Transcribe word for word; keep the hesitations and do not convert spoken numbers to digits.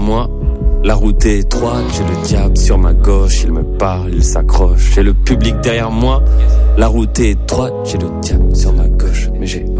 moi. La route est étroite, j'ai le diable sur ma gauche. Il me parle, il s'accroche. J'ai le public derrière moi. La route est étroite, j'ai le diable sur ma gauche. Mais j'ai